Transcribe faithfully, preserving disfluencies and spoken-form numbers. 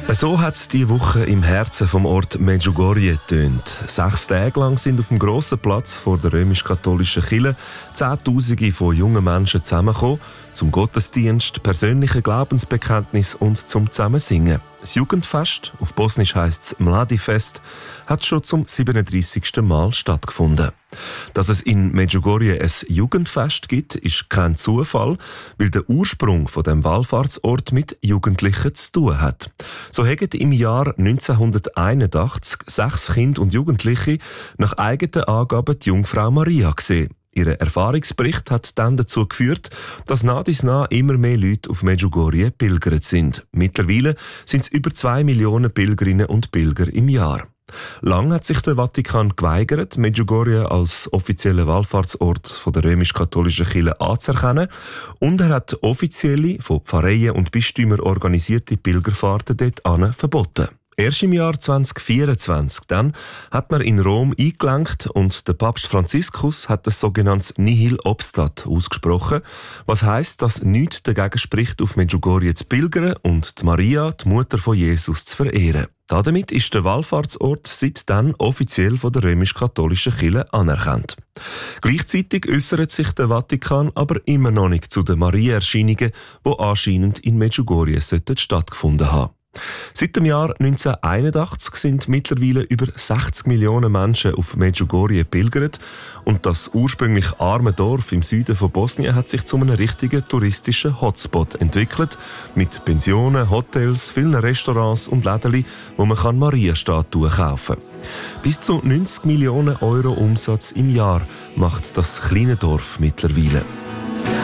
So hat es diese Woche im Herzen vom Ort Medjugorje getönt. Sechs Tage lang sind auf dem grossen Platz vor der römisch-katholischen Kirche Zehntausende von jungen Menschen zusammengekommen, zum Gottesdienst, persönliche Glaubensbekenntnis und zum Zusammensingen. Das Jugendfest, auf Bosnisch heisst es Mladifest, hat schon zum siebenunddreissigsten Mal stattgefunden. Dass es in Medjugorje ein Jugendfest gibt, ist kein Zufall, weil der Ursprung von dem Wallfahrtsort mit Jugendlichen zu tun hat. So haben im Jahr neunzehnhunderteinundachtzig sechs Kinder und Jugendliche nach eigenen Angaben die Jungfrau Maria gesehen. Ihr Erfahrungsbericht hat dann dazu geführt, dass nach dies nach immer mehr Leute auf Medjugorje pilgert sind. Mittlerweile sind es über zwei Millionen Pilgerinnen und Pilger im Jahr. Lang hat sich der Vatikan geweigert, Medjugorje als offiziellen Wallfahrtsort von der römisch-katholischen Kirche anzuerkennen, und er hat offizielle, von Pfarreien und Bistümern organisierte Pilgerfahrten dort verboten. Erst im Jahr zweitausendvierundzwanzig dann hat man in Rom eingelenkt und der Papst Franziskus hat das sogenannte Nihil obstat ausgesprochen, was heisst, dass nichts dagegen spricht, auf Medjugorje zu pilgern und die Maria, die Mutter von Jesus, zu verehren. Damit ist der Wallfahrtsort seitdem offiziell von der römisch-katholischen Kirche anerkannt. Gleichzeitig äußert sich der Vatikan aber immer noch nicht zu den Maria-Erscheinungen, die anscheinend in Medjugorje stattgefunden haben. Seit dem Jahr neunzehnhunderteinundachtzig sind mittlerweile über sechzig Millionen Menschen auf Medjugorje pilgert und das ursprünglich arme Dorf im Süden von Bosnien hat sich zu einem richtigen touristischen Hotspot entwickelt, mit Pensionen, Hotels, vielen Restaurants und Läden, wo man Maria-Statuen kaufen kann. Bis zu neunzig Millionen Euro Umsatz im Jahr macht das kleine Dorf mittlerweile.